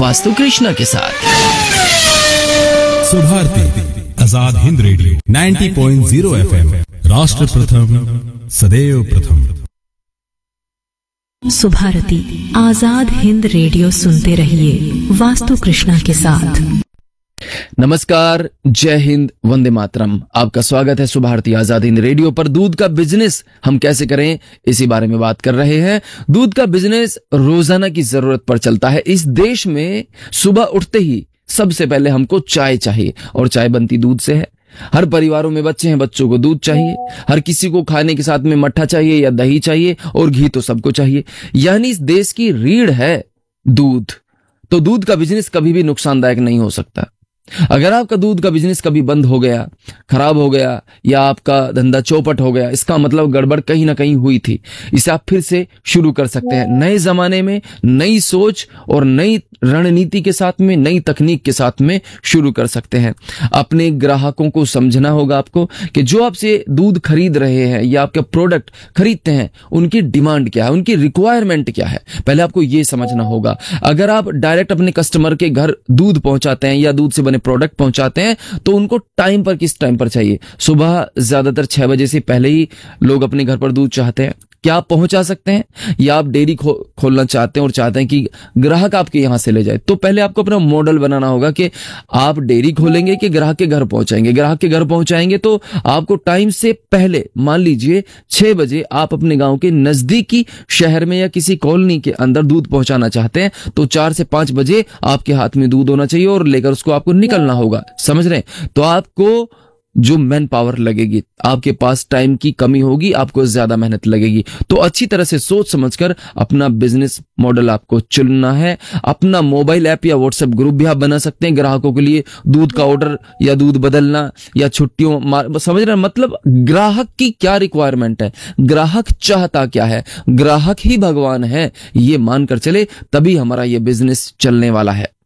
वास्तु कृष्णा के साथ। Subharti Azad Hind radio 90.0 FM, राष्ट्र प्रथम सदैव प्रथम। सुभारती आजाद हिंद रेडियो सुनते रहिए वास्तु कृष्णा के साथ। नमस्कार, जय हिंद, वंदे मातरम। आपका स्वागत है सुभारती आजाद हिंद रेडियो पर। दूध का बिजनेस हम कैसे करें, इसी बारे में बात कर रहे हैं। दूध का बिजनेस रोजाना की जरूरत पर चलता है। इस देश में सुबह उठते ही सबसे पहले हमको चाय चाहिए, और चाय बनती दूध से है। हर परिवारों में बच्चे हैं, बच्चों को दूध चाहिए। हर किसी को खाने के साथ में मट्ठा चाहिए या दही चाहिए, और घी तो सबको चाहिए। यानी इस देश की रीढ़ है दूध। तो दूध का बिजनेस कभी भी नुकसानदायक नहीं हो सकता। अगर आपका दूध का बिजनेस कभी बंद हो गया, खराब हो गया, या आपका धंधा चौपट हो गया, इसका मतलब गड़बड़ कहीं ना कहीं हुई थी। इसे आप फिर से शुरू कर सकते हैं, नए जमाने में नई सोच और नई रणनीति के साथ में, नई तकनीक के साथ में शुरू कर सकते हैं। अपने ग्राहकों को समझना होगा आपको कि जो आपसे दूध खरीद रहे हैं या आपके प्रोडक्ट खरीदते हैं, उनकी डिमांड क्या है, उनकी रिक्वायरमेंट क्या है, पहले आपको यह समझना होगा। अगर आप डायरेक्ट अपने कस्टमर के घर दूध पहुंचाते हैं या दूध से बने प्रोडक्ट पहुंचाते हैं, तो उनको टाइम पर, किस टाइम पर चाहिए? सुबह ज्यादातर 6 बजे से पहले ही लोग अपने घर पर दूध चाहते हैं। क्या आप पहुंचा सकते हैं? या आप डेयरी खोलना चाहते हैं और चाहते हैं कि ग्राहक आपके यहां से ले जाए? तो पहले आपको अपना मॉडल बनाना होगा कि आप डेयरी खोलेंगे कि ग्राहक के घर पहुंचाएंगे। ग्राहक के घर पहुंचाएंगे तो आपको टाइम से पहले, मान लीजिए 6 बजे आप अपने गांव के नजदीकी शहर में या किसी कॉलोनी के अंदर दूध पहुंचाना चाहते हैं, तो 4 से 5 बजे आपके हाथ में दूध होना चाहिए और लेकर उसको आपको निकलना होगा। समझ रहे हैं? तो आपको जो मैन पावर लगेगी, आपके पास टाइम की कमी होगी, आपको ज्यादा मेहनत लगेगी। तो अच्छी तरह से सोच समझकर अपना बिजनेस मॉडल आपको चुनना है। अपना मोबाइल ऐप या व्हाट्सएप ग्रुप भी आप बना सकते हैं ग्राहकों के लिए। दूध का ऑर्डर या दूध बदलना या छुट्टियों, समझ रहे हैं? मतलब ग्राहक की क्या रिक्वायरमेंट है, ग्राहक चाहता क्या है, ग्राहक ही भगवान है, ये मानकर चले, तभी हमारा ये बिजनेस चलने वाला है।